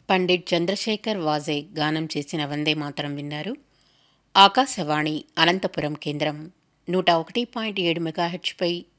పండిట్ చంద్రశేఖర్ వాజే గానం చేసిన వందే మాతరం విన్నారు. ఆకాశవాణి అనంతపురం కేంద్రం 101.7 మెగాహెర్ట్జ్పై